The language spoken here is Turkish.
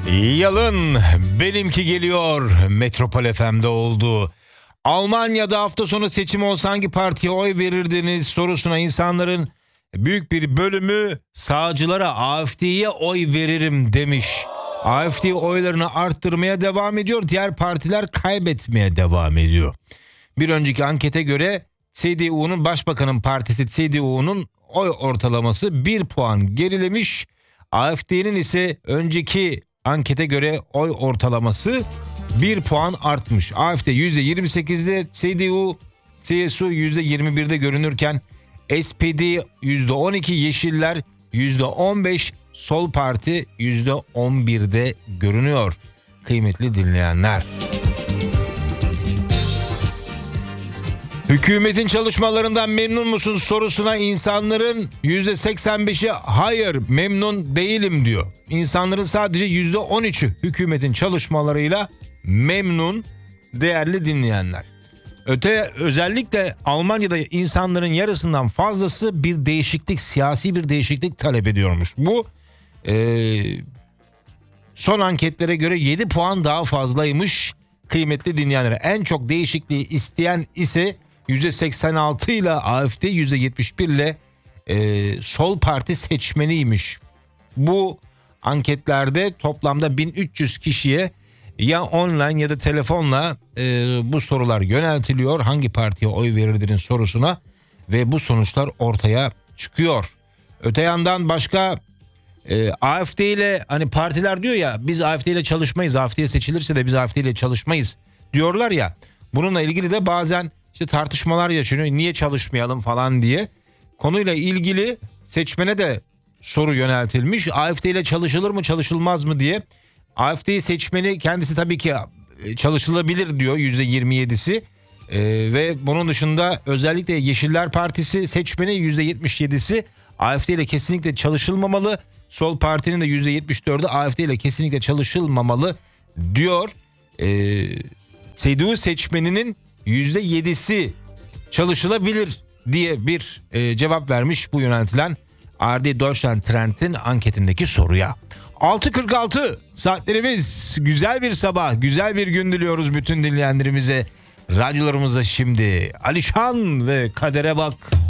Yalın benimki geliyor Metropol FM'de oldu. Almanya'da hafta sonu seçim olsa hangi partiye oy verirdiniz sorusuna insanların büyük bir bölümü sağcılara, AfD'ye oy veririm demiş. AfD oylarını arttırmaya devam ediyor, diğer partiler kaybetmeye devam ediyor. Bir önceki ankete göre CDU'nun, Başbakanın partisi CDU'nun oy ortalaması 1 puan gerilemiş. AfD'nin ise önceki ankete göre oy ortalaması 1 puan artmış. AfD %28'de, CSU %21'de görünürken SPD %12, Yeşiller %15, Sol Parti %11'de görünüyor. Kıymetli dinleyenler. Hükümetin çalışmalarından memnun musun sorusuna insanların %85'i hayır memnun değilim diyor. İnsanların sadece %13'ü hükümetin çalışmalarıyla memnun, değerli dinleyenler. Özellikle Almanya'da insanların yarısından fazlası bir değişiklik, siyasi bir değişiklik talep ediyormuş. Bu son anketlere göre 7 puan daha fazlaymış kıymetli dinleyenler. En çok değişikliği isteyen ise %86 ile AfD, %71 ile Sol Parti seçmeniymiş. Bu anketlerde toplamda 1300 kişiye ya online ya da telefonla bu sorular yöneltiliyor. Hangi partiye oy verirdiniz sorusuna ve bu sonuçlar ortaya çıkıyor. Öte yandan başka AfD ile, hani partiler diyor ya, biz AfD ile çalışmayız, AfD seçilirse de biz AfD ile çalışmayız diyorlar ya. Bununla ilgili de bazen işte tartışmalar yaşanıyor. Niye çalışmayalım falan diye. Konuyla ilgili seçmene de soru yöneltilmiş. AfD ile çalışılır mı çalışılmaz mı diye. AfD seçmeni kendisi tabii ki çalışılabilir diyor %27'si. Ve bunun dışında özellikle Yeşiller Partisi seçmeni %77'si AfD ile kesinlikle çalışılmamalı. Sol Parti'nin de %74'ü AfD ile kesinlikle çalışılmamalı diyor. CDU seçmeninin %7'si çalışılabilir diye bir cevap vermiş bu yöneltilen ARD Deutschland Trend'in anketindeki soruya. 6.46 saatlerimiz, güzel bir sabah, güzel bir gün diliyoruz bütün dinleyenlerimize. Radyolarımızda şimdi Alişan ve Kadere Bak.